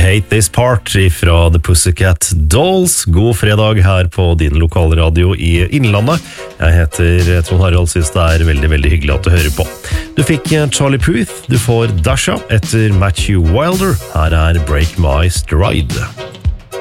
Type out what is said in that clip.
Hate This Part fra The Pussycat Dolls. God fredag her på din lokalradio i Innlandet. Jeg heter Trond Harald, synes det veldig, veldig hyggelig at du hører på. Du fikk Charlie Puth, du får Dasha etter Matthew Wilder. Her Break My Stride.